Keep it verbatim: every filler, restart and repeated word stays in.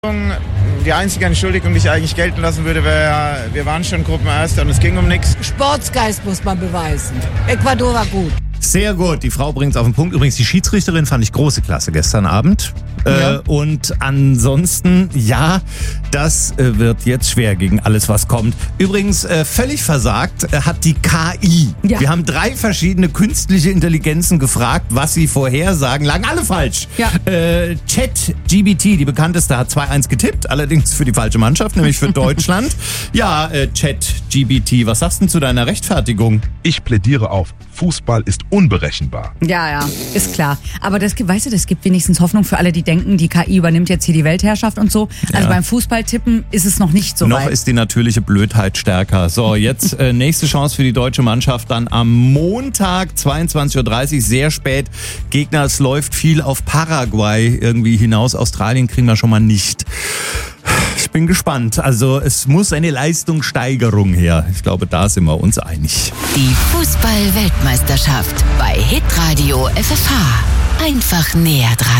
Die einzige Entschuldigung, die ich eigentlich gelten lassen würde, wäre, wir waren schon Gruppenerster und es ging um nichts. Sportsgeist muss man beweisen. Ecuador war gut. Sehr gut, die Frau bringt es auf den Punkt. Übrigens, die Schiedsrichterin fand ich große Klasse gestern Abend. Ja. Äh, und ansonsten, ja, das äh, wird jetzt schwer gegen alles, was kommt. Übrigens, äh, völlig versagt äh, hat die K I. Ja. Wir haben drei verschiedene künstliche Intelligenzen gefragt, was sie vorhersagen. Lagen alle falsch. Ja. Äh, ChatGPT, die bekannteste, hat zwei eins getippt. Allerdings für die falsche Mannschaft, nämlich für Deutschland. Ja, äh, ChatGPT, was sagst du zu deiner Rechtfertigung? Ich plädiere auf, Fußball ist unberechenbar. Ja, ja, ist klar. Aber das gibt, weißt du, das gibt wenigstens Hoffnung für alle, die denken, die K I übernimmt jetzt hier die Weltherrschaft und so. Also Ja. beim Fußballtippen ist es noch nicht so Noch weit. ist die natürliche Blödheit stärker. So, jetzt äh, nächste Chance für die deutsche Mannschaft dann am Montag, zweiundzwanzig Uhr dreißig, sehr spät. Gegner, es läuft viel auf Paraguay irgendwie hinaus. Australien kriegen wir schon mal nicht. Ich bin gespannt. Also es muss eine Leistungssteigerung her. Ich glaube, da sind wir uns einig. Die Fußball-Weltmeisterschaft bei Hitradio F F H. Einfach näher dran.